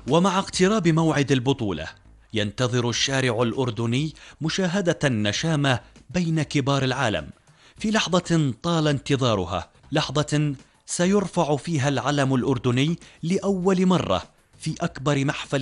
ومع اقتراب موعد البطولة ينتظر الشارع الأردني مشاهدة النشامة بين كبار العالم في لحظة طال انتظارها، لحظة سيرفع فيها العلم الأردني لأول مرة في أكبر محفل